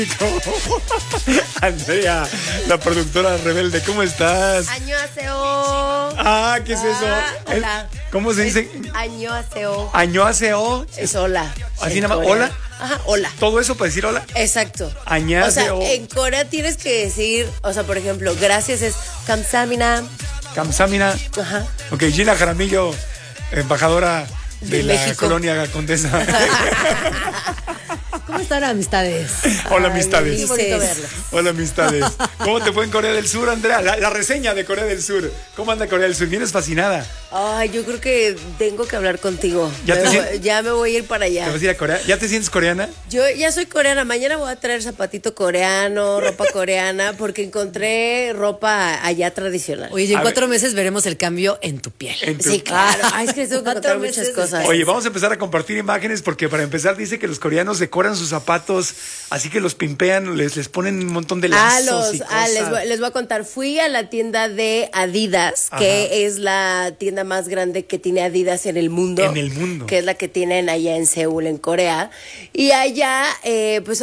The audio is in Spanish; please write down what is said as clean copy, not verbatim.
Andrea, la productora rebelde, ¿cómo estás? Añoaseo. ¿Qué es eso? Hola. ¿Cómo se dice? Añoaseo. Añoaseo. Es hola. ¿Así En nada más? Corea. ¿Hola? Ajá, hola. ¿Todo eso para decir hola? Exacto. Añaseo. O sea, en Corea tienes que decir, o sea, por ejemplo, gracias es kamsamina. Kamsamina. Ajá. Ok, Gina Jaramillo, embajadora de la México. colonia Condesa. ¿Cómo están, amistades? Hola, Ay, amistades. Qué bonito dices. verlos. Hola, amistades. ¿Cómo te fue en Corea del Sur, Andrea? La reseña de Corea del Sur. ¿Cómo anda Corea del Sur? Vienes fascinada. Ay, yo creo que tengo que hablar contigo. ¿Ya te sientes? Ya me voy a ir para allá. ¿Te vas a ir a Corea? ¿Ya te sientes coreana? Yo ya soy coreana. Mañana voy a traer zapatito coreano, ropa coreana, porque encontré ropa allá tradicional. Oye, y en A 4 meses veremos el cambio en tu piel. En tu- Sí, claro. Ay, es que les tengo que 4 contar muchas meses cosas. Oye, vamos a empezar a compartir imágenes porque para empezar dice que los coreanos decoran sus zapatos, así que los pimpean, les ponen un montón de lazos y cosas. Les voy a contar. Fui a la tienda de Adidas, Ajá. que es la tienda más grande que tiene Adidas en el mundo. En el mundo. Que es la que tienen allá en Seúl, en Corea. Y allá, pues